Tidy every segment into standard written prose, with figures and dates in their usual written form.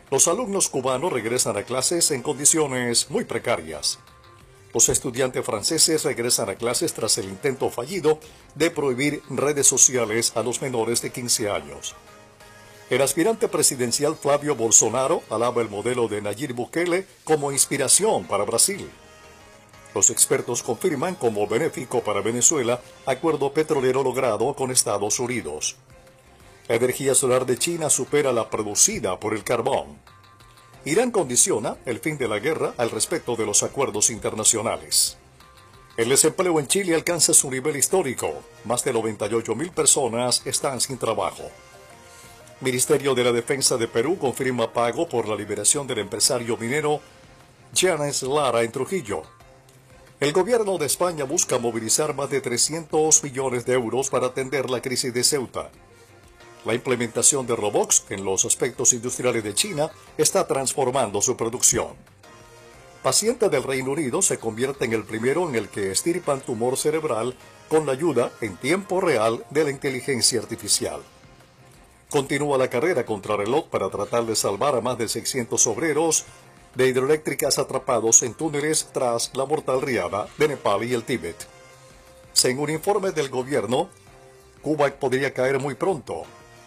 Los alumnos cubanos regresan a clases en condiciones muy precarias. Los estudiantes franceses regresan a clases tras el intento fallido de prohibir redes sociales a los menores de 15 años. El aspirante presidencial Flavio Bolsonaro alaba el modelo de Nayib Bukele como inspiración para Brasil. Los expertos confirman como benéfico para Venezuela acuerdo petrolero logrado con Estados Unidos. La energía solar de China supera la producida por el carbón. Irán condiciona el fin de la guerra al respecto de los acuerdos internacionales. El desempleo en Chile alcanza su nivel histórico. Más de 98.000 personas están sin trabajo. Ministerio de la Defensa de Perú confirma pago por la liberación del empresario minero Gianés Lara en Trujillo. El gobierno de España busca movilizar más de 300 millones de euros para atender la crisis de Ceuta. La implementación de robots en los aspectos industriales de China está transformando su producción. Paciente del Reino Unido se convierte en el primero en el que extirpan tumor cerebral con la ayuda en tiempo real de la inteligencia artificial. Continúa la carrera contrarreloj para tratar de salvar a más de 600 obreros de hidroeléctricas atrapados en túneles tras la mortal riada de Nepal y el Tíbet. Según un informe del gobierno, Cuba podría caer muy pronto.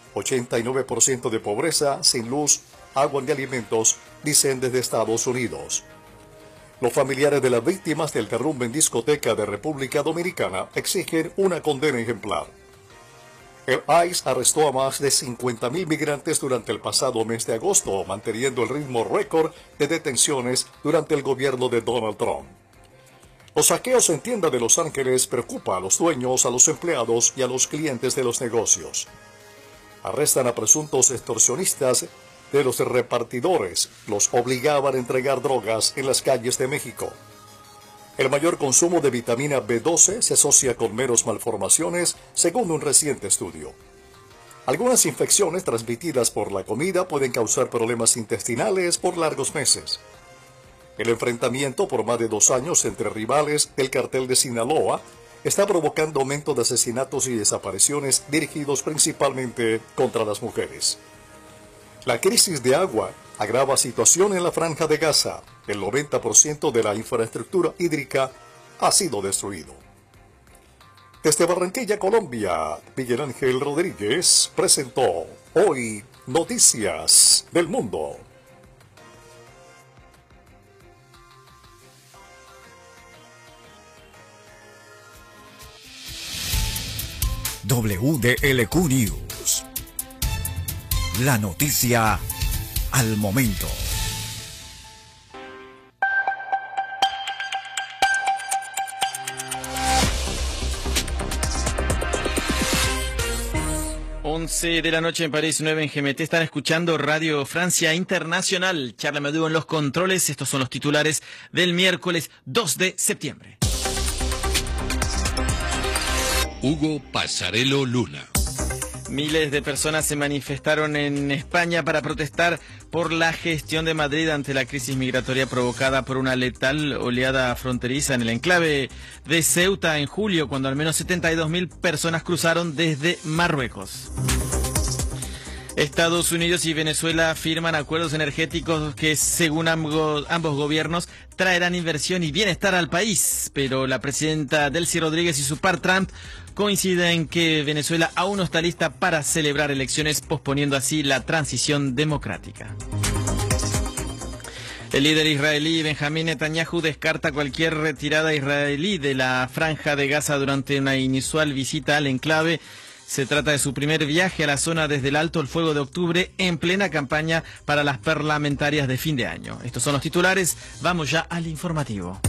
89% de pobreza, sin luz, agua ni alimentos, dicen desde Estados Unidos. Los familiares de las víctimas del derrumbe en discoteca de República Dominicana exigen una condena ejemplar. El ICE arrestó a más de 50.000 migrantes durante el pasado mes de agosto, manteniendo el ritmo récord de detenciones durante el gobierno de Donald Trump. Los saqueos en tiendas de Los Ángeles preocupan a los dueños, a los empleados y a los clientes de los negocios. Arrestan a presuntos extorsionistas de los repartidores. Los obligaban a entregar drogas en las calles de México. El mayor consumo de vitamina B12 se asocia con menos malformaciones, según un reciente estudio. Algunas infecciones transmitidas por la comida pueden causar problemas intestinales por largos meses. El enfrentamiento por más de 2 años entre rivales del cartel de Sinaloa está provocando aumento de asesinatos y desapariciones dirigidos principalmente contra las mujeres. La crisis de agua agrava situación en la Franja de Gaza. El 90% de la infraestructura hídrica ha sido destruido. Desde Barranquilla, Colombia, Miguel Ángel Rodríguez presentó Hoy Noticias del Mundo. WDLQ News. La noticia al momento. Once de la noche en París, 9 en GMT. Están escuchando Radio Francia Internacional. Charla Medú en los controles. Estos son los titulares del miércoles 2 de septiembre. Hugo Pasarello Luna. Miles de personas se manifestaron en España para protestar por la gestión de Madrid ante la crisis migratoria provocada por una letal oleada fronteriza en el enclave de Ceuta en julio, cuando al menos 72.000 personas cruzaron desde Marruecos. Estados Unidos y Venezuela firman acuerdos energéticos que, según ambos gobiernos, traerán inversión y bienestar al país. Pero la presidenta Delcy Rodríguez y su par Trump coinciden en que Venezuela aún no está lista para celebrar elecciones, posponiendo así la transición democrática. El líder israelí Benjamín Netanyahu descarta cualquier retirada israelí de la Franja de Gaza durante una inusual visita al enclave. Se trata de su primer viaje a la zona desde el alto el fuego de octubre, en plena campaña para las parlamentarias de fin de año. Estos son los titulares. Vamos ya al informativo.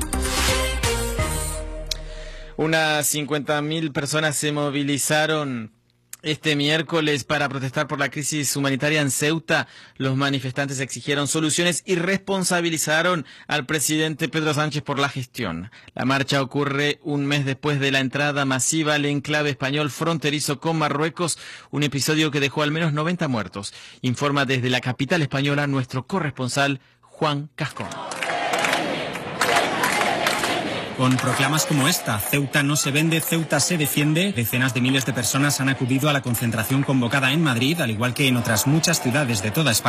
Unas 50.000 personas se movilizaron este miércoles para protestar por la crisis humanitaria en Ceuta. Los manifestantes exigieron soluciones y responsabilizaron al presidente Pedro Sánchez por la gestión. La marcha ocurre un mes después de la entrada masiva al enclave español fronterizo con Marruecos, un episodio que dejó al menos 90 muertos. Informa desde la capital española nuestro corresponsal Juan Cascón. Con proclamas como esta, Ceuta no se vende, Ceuta se defiende, decenas de miles de personas han acudido a la concentración convocada en Madrid, al igual que en otras muchas ciudades de toda España.